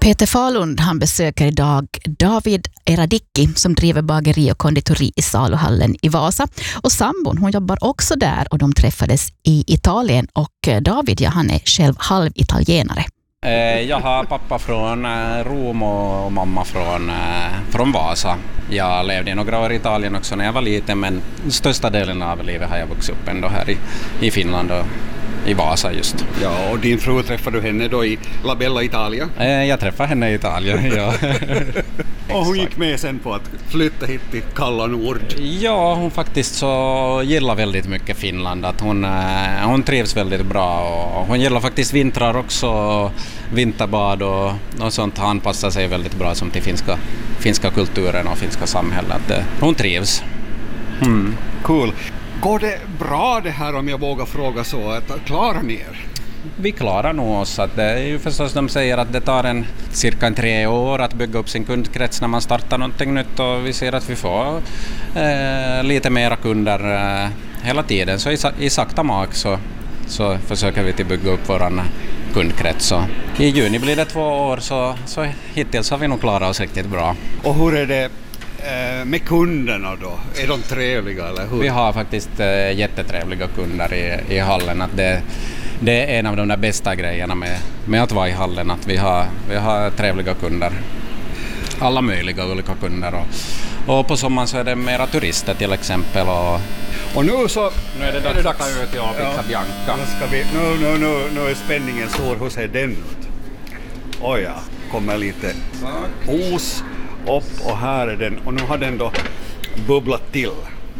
Peter Falund, han besöker idag David Eradicki som driver bageri och konditori i Saluhallen i Vasa. Och sambon, hon jobbar också där och de träffades i Italien. Och David, ja, han är själv halvitalienare. Jag har pappa från Rom och mamma från Vasa. Jag levde några år i Italien också när jag var liten, men största delen av livet har jag vuxit upp ändå här i Finland och i Vasa just. Ja, och din fru träffade du henne då i La Bella Italia? Jag träffade henne i Italien, ja. Och hon gick med sen på att flytta hit till kalla nord? Ja, hon faktiskt så gillar väldigt mycket Finland. Att hon trivs väldigt bra och hon gillar faktiskt vintrar också, vinterbad och sånt. Han passar sig väldigt bra som till finska kulturen och finska samhället. Hon trivs. Cool. Går det bra det här, om jag vågar fråga så, att klara ni er? Vi klarar nog oss. Att det är ju förstås, de säger att det tar cirka 3 år att bygga upp sin kundkrets när man startar någonting nytt, och vi ser att vi får lite mera kunder hela tiden. Så i sakta mak så försöker vi till bygga upp våran kundkrets. Så i juni blir det 2 år, så hittills har vi nog klarat oss riktigt bra. Och hur är det med kunderna då? Är de trevliga eller hur? Vi har faktiskt jättetrevliga kunder i hallen. Att det är en av de där bästa grejerna med att vara i hallen, att vi har trevliga kunder. Alla möjliga olika kunder. Och på sommaren så är det mera turister till exempel. Och nu är det dags att ta ut till Pizza Bianca. Nu är spänningen stor. Hur ser den ut? Oj ja, kommer lite os upp och här är den. Och nu har den då bubblat till.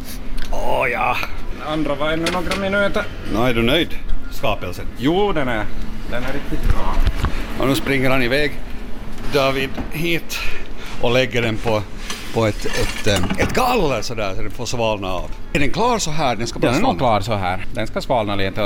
Oj ja. Andra var ännu några minuter. Nu är du nöjd, skapelsen? Jo, den är riktigt bra. Och nu springer han iväg, David, hit och lägger den på ett galler sådär så den får svalna av. Är den klar så här? Den ska bara den är svalna. nog klar så här. Den ska svalna lite